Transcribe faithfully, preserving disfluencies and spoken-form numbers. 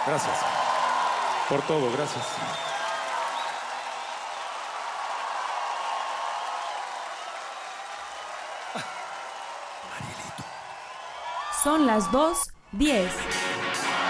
Gracias. Por todo, gracias. Son las dos diez.